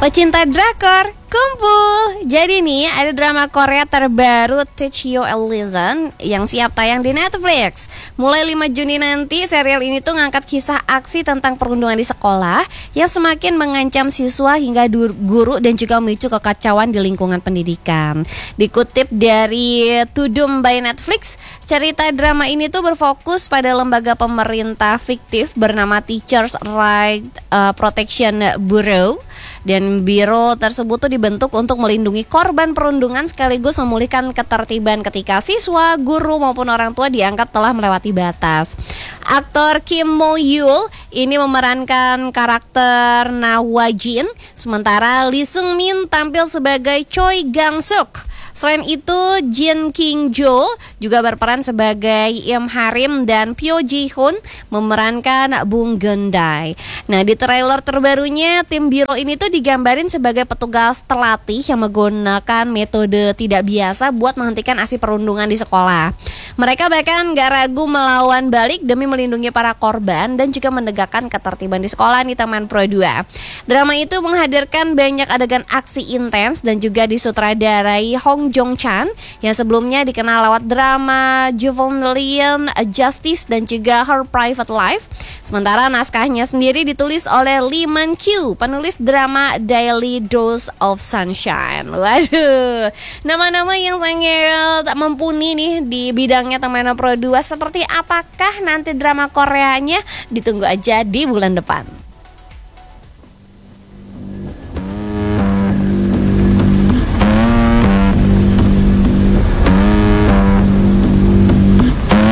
Pecinta drakor, kumpul! Jadi nih, ada drama Korea terbaru Teach You a Lesson yang siap tayang di Netflix. Mulai 5 Juni nanti, serial ini tuh ngangkat kisah aksi tentang perundungan di sekolah yang semakin mengancam siswa hingga guru dan juga memicu kekacauan di lingkungan pendidikan. Dikutip dari Tudum by Netflix, cerita drama ini tuh berfokus pada lembaga pemerintah fiktif bernama Teachers Right Protection Bureau. Dan biro tersebut tuh dibentuk untuk melindungi korban perundungan sekaligus memulihkan ketertiban ketika siswa, guru maupun orang tua dianggap telah melewati batas. Aktor Kim Mo Hyul ini memerankan karakter Na Hwa-jin, sementara Lee Seung Min tampil sebagai Choi Gang Suk. Selain itu, Jin King Jo juga berperan sebagai Im Harim dan Pyo Ji Hoon memerankan Bung Geun-dae. Nah, di trailer terbarunya, tim biro ini tuh digambarin sebagai petugas terlatih yang menggunakan metode tidak biasa buat menghentikan aksi perundungan di sekolah. Mereka bahkan gak ragu melawan balik demi melindungi para korban dan juga menegakkan ketertiban di sekolah nih teman Pro 2. Drama itu menghadirkan banyak adegan aksi intens dan juga disutradarai Hong Jong-chan yang sebelumnya dikenal lewat drama Juvenile Justice dan juga Her Private Life. Sementara naskahnya sendiri ditulis oleh Lee Man-kyu, penulis drama Daily Dose of Sunshine. Waduh, nama-nama yang sangat mumpuni nih di bidangnya teman Pro 2. Seperti apakah nanti drama Koreanya? Ditunggu aja di bulan depan.